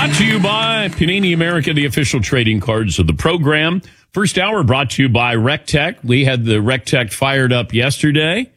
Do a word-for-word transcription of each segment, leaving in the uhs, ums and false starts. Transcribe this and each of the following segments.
Brought to you by Panini America, the official trading cards of the program. First hour brought to you by RecTech. We had the RecTech fired up yesterday,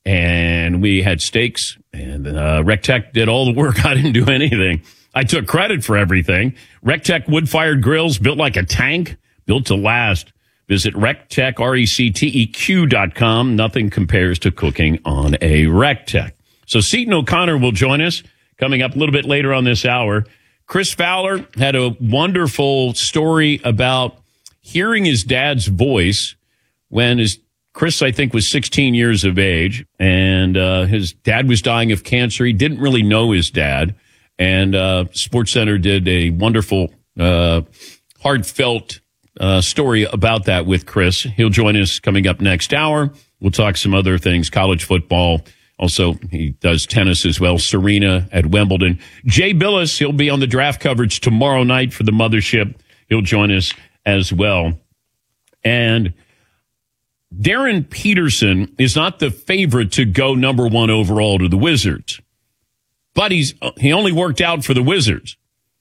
and we had steaks, and uh, RecTech did all the work. I didn't do anything. I took credit for everything. RecTech wood-fired grills built like a tank, built to last. Visit RecTech, R E C T E Q dot com. Nothing compares to cooking on a RecTech. So Seton O'Connor will join us coming up a little bit later on this hour. Chris Fowler had a wonderful story about hearing his dad's voice when his Chris, I think, was sixteen years of age, and uh, his dad was dying of cancer. He didn't really know his dad, and uh, SportsCenter did a wonderful, uh, heartfelt uh, story about that with Chris. He'll join us coming up next hour. We'll talk some other things, college football. Also, he does tennis as well, Serena at Wimbledon. Jay Billis, he'll be on the draft coverage tomorrow night for the Mothership. He'll join us as well. And Darren Peterson is not the favorite to go number one overall to the Wizards. But he's he only worked out for the Wizards.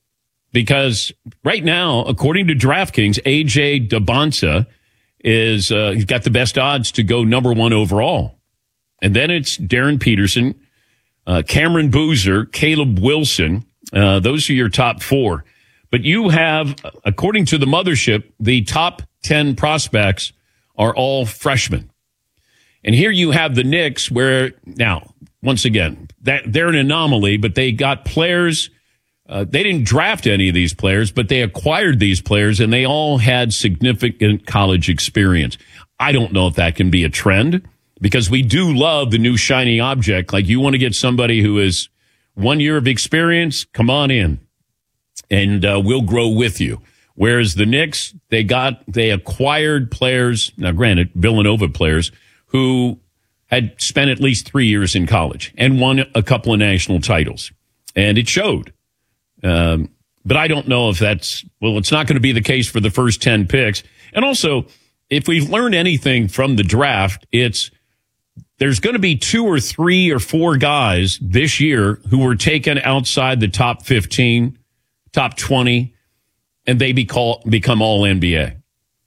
Because right now, according to DraftKings, A J Debonsa is uh, he's got the best odds to go number one overall. And then it's Darren Peterson, uh, Cameron Boozer, Caleb Wilson. Uh, those are your top four. But you have, according to the Mothership, the top ten prospects are all freshmen. And here you have the Knicks where, now, once again, that they're an anomaly, but they got players. Uh, they didn't draft any of these players, but they acquired these players, and they all had significant college experience. I don't know if that can be a trend, because we do love the new shiny object. Like, you want to get somebody who is one year of experience, come on in, and uh, we'll grow with you. Whereas the Knicks, they got, they acquired players, now granted, Villanova players, who had spent at least three years in college and won a couple of national titles. And it showed. Um, but I don't know if that's, well, it's not going to be the case for the first ten picks. And also, if we've learned anything from the draft, it's, there's going to be two or three or four guys this year who were taken outside the top fifteen, top twenty, and they be call, become all N B A.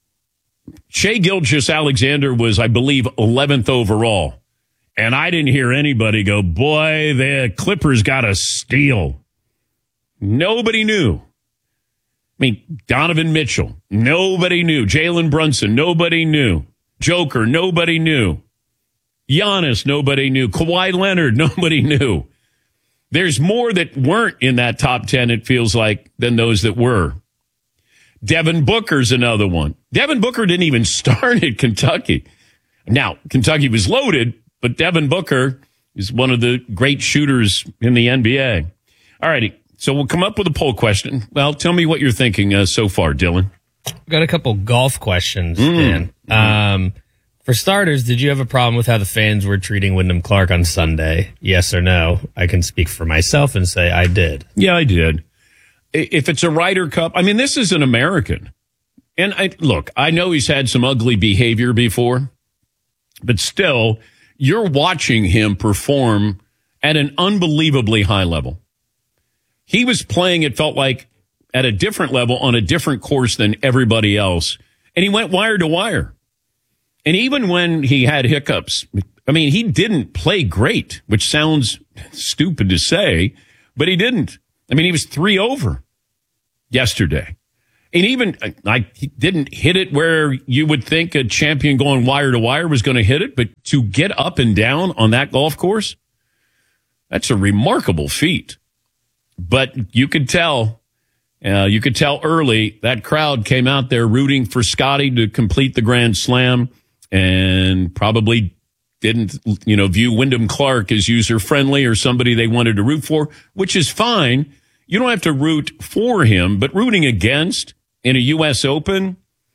Shai Gilgeous-Alexander was, I believe, eleventh overall. And I didn't hear anybody go, boy, the Clippers got a steal. Nobody knew. I mean, Donovan Mitchell, nobody knew. Jalen Brunson, nobody knew. Joker, nobody knew. Giannis, nobody knew. Kawhi Leonard, nobody knew. There's more that weren't in that top ten, it feels like, than those that were. Devin Booker's another one. Devin Booker didn't even start at Kentucky. Now, Kentucky was loaded, but Devin Booker is one of the great shooters in the N B A. All righty, so we'll come up with a poll question. Well, tell me what you're thinking uh, so far, Dylan. I've got a couple golf questions, mm. Dan. Um, For starters, did you have a problem with how the fans were treating Wyndham Clark on Sunday? Yes or no? I can speak for myself and say I did. Yeah, I did. If it's a Ryder Cup, I mean, this is an American. And I, look, I know he's had some ugly behavior before, but still, you're watching him perform at an unbelievably high level. He was playing, it felt like, at a different level on a different course than everybody else. And he went wire to wire. And even when he had hiccups, I mean, he didn't play great, which sounds stupid to say, but he didn't. I mean, he was three over yesterday. And even, like, he didn't hit it where you would think a champion going wire to wire was going to hit it, but to get up and down on that golf course, that's a remarkable feat. But you could tell, uh, you could tell early that crowd came out there rooting for Scotty to complete the Grand Slam, and probably didn't, you know, view Wyndham Clark as user-friendly or somebody they wanted to root for, which is fine. You don't have to root for him, but rooting against in a U S Open,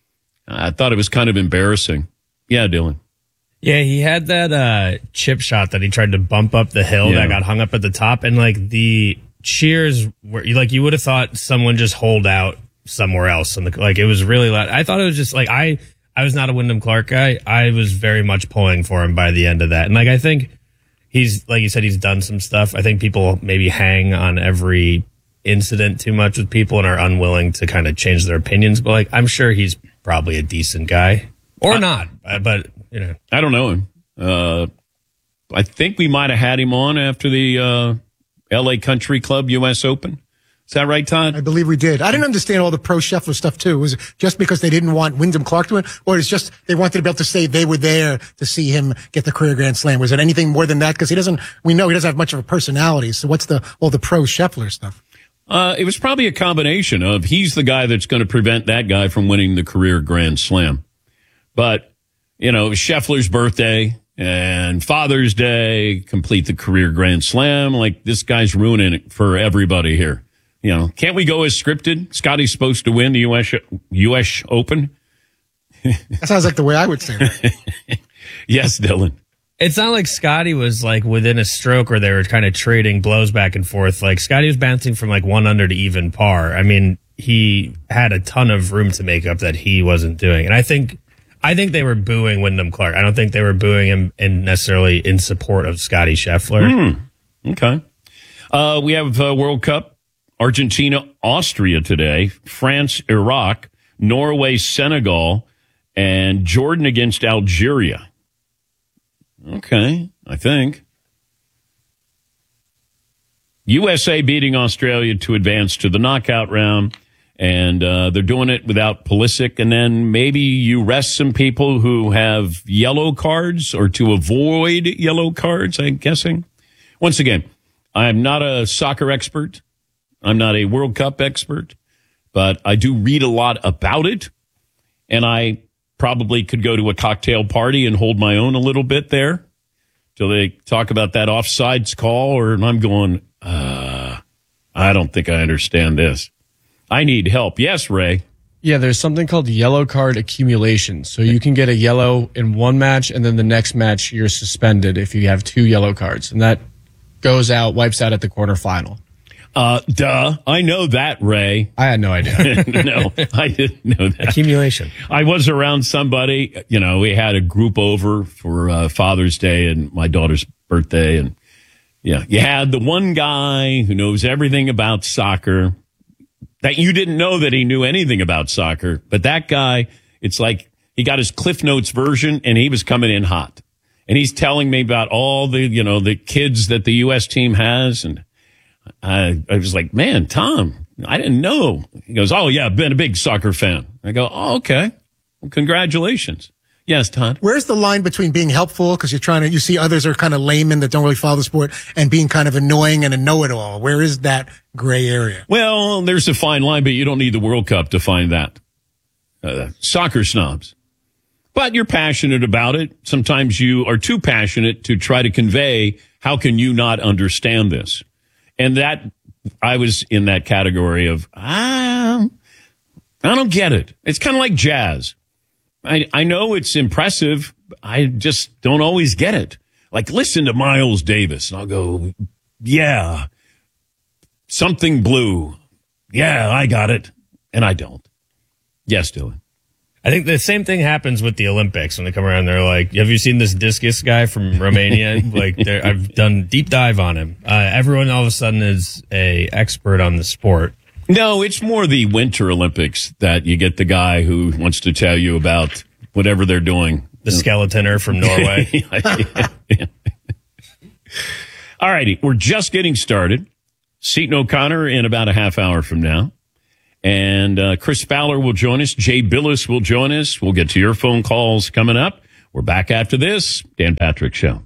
I thought it was kind of embarrassing. Yeah, Dylan. Yeah, he had that uh, chip shot that he tried to bump up the hill Yeah. that got hung up at the top, and like the cheers were like you would have thought someone just holed out somewhere else, and like it was really loud. I thought it was just like I. I was not a Wyndham Clark guy. I was very much pulling for him by the end of that. And like, I think he's, like you said, he's done some stuff. I think people maybe hang on every incident too much with people and are unwilling to kind of change their opinions. But like, I'm sure he's probably a decent guy or I, not, but you know, I don't know him. Uh, I think we might have had him on after the uh, L A Country Club U S Open. Is that right, Todd? I believe we did. I didn't understand all the pro Scheffler stuff too. Was it just because they didn't want Wyndham Clark to win, or it's just they wanted to be able to say they were there to see him get the career Grand Slam? Was it anything more than that? Because he doesn't. We know he doesn't have much of a personality. So what's the all the pro Scheffler stuff? Uh, it was probably a combination of he's the guy that's going to prevent that guy from winning the career Grand Slam. But you know, it was Scheffler's birthday and Father's Day, complete the career Grand Slam. Like, this guy's ruining it for everybody here. You know, can't we go as scripted? Scotty's supposed to win the U S U S Open. That sounds like the way I would say it. Yes, Dylan. It's not like Scotty was like within a stroke or they were kind of trading blows back and forth. Like, Scotty was bouncing from like one under to even par. I mean, he had a ton of room to make up that he wasn't doing. And I think, I think they were booing Wyndham Clark. I don't think they were booing him in necessarily in support of Scotty Scheffler. Mm, okay. Uh, we have uh, World Cup. Argentina, Austria today, France, Iraq, Norway, Senegal, and Jordan against Algeria. Okay, I think. U S A beating Australia to advance to the knockout round, and uh, they're doing it without Pulisic, and then maybe you rest some people who have yellow cards or to avoid yellow cards, I'm guessing. Once again, I'm not a soccer expert. I'm not a World Cup expert, but I do read a lot about it, and I probably could go to a cocktail party and hold my own a little bit there till they talk about that offsides call, or I'm going, uh, I don't think I understand this. I need help. Yes, Ray. Yeah, there's something called yellow card accumulation. So you can get a yellow in one match, and then the next match you're suspended if you have two yellow cards, and that goes out, wipes out at the quarterfinal. Uh, duh. I know that, Ray. I had no idea. No, I didn't know that. Accumulation. I was around somebody, you know, we had a group over for uh, Father's Day and my daughter's birthday. And yeah, you had the one guy who knows everything about soccer that you didn't know that he knew anything about soccer. But that guy, it's like he got his Cliff Notes version and he was coming in hot. And he's telling me about all the, you know, the kids that the U S team has. And I, I was like, man, Tom, I didn't know. He goes, oh, yeah, I've been a big soccer fan. I go, oh, okay. Well, congratulations. Yes, Todd. Where's the line between being helpful, because you're trying to, you see others are kind of laymen that don't really follow the sport, and being kind of annoying and a know-it-all? Where is that gray area? Well, there's a fine line, but you don't need the World Cup to find that. Uh, soccer snobs. But you're passionate about it. Sometimes you are too passionate to try to convey, how can you not understand this? And that, I was in that category of, ah, I don't get it. It's kind of like jazz. I, I know it's impressive. I just don't always get it. Like, listen to Miles Davis. And I'll go, yeah, something blue. Yeah, I got it. And I don't. Yes, Dylan. I think the same thing happens with the Olympics when they come around. They're like, have you seen this discus guy from Romania? Like, I've done deep dive on him. Uh, everyone all of a sudden is a expert on the sport. No, it's more the Winter Olympics that you get the guy who wants to tell you about whatever they're doing. The skeletoner from Norway. yeah, yeah. All righty, we're just getting started. Seton O'Connor in about a half hour from now. And uh, Chris Fowler will join us. Jay Billis will join us. We'll get to your phone calls coming up. We're back after this. Dan Patrick Show.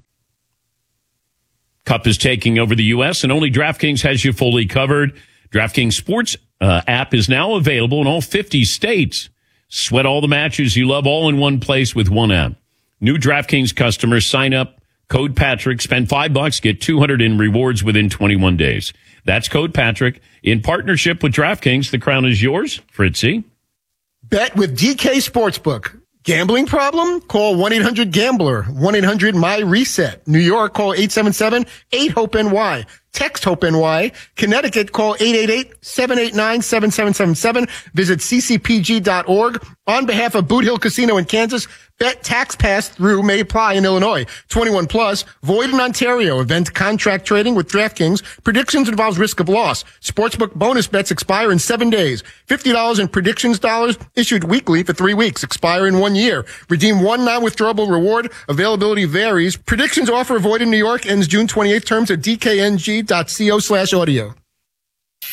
Cup is taking over the U S, and only DraftKings has you fully covered. DraftKings Sports uh, app is now available in all fifty states. Sweat all the matches you love all in one place with one app. New DraftKings customers sign up, code Patrick, spend five bucks, get two hundred in rewards within twenty-one days. That's code Patrick. In partnership with DraftKings, the crown is yours. Fritzy. Bet with D K Sportsbook. Gambling problem? Call one eight hundred gambler. one eight hundred my reset. New York, call eight seven seven eight hope N Y. Text Hope N Y. Connecticut, call eight eight eight, seven eight nine, seven seven seven seven. Visit c c p g dot org. On behalf of Boot Hill Casino in Kansas, bet tax pass-through may apply in Illinois. twenty-one plus, void in Ontario. Event contract trading with DraftKings. Predictions involves risk of loss. Sportsbook bonus bets expire in seven days. fifty dollars in predictions dollars issued weekly for three weeks. Expire in one year. Redeem one non-withdrawable reward. Availability varies. Predictions offer void in New York. Ends June twenty-eighth. Terms at d k n g dot co slash audio.